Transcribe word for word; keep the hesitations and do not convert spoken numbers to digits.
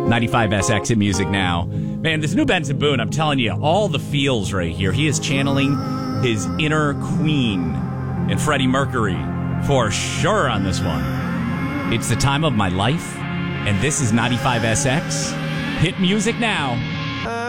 ninety-five S X in Music Now. Man, this new Benson Boone, I'm telling you, all the feels right here. He is channeling his inner Queen and Freddie Mercury for sure on this one. It's the time of my life, and this is ninety-five S X. Hit music now.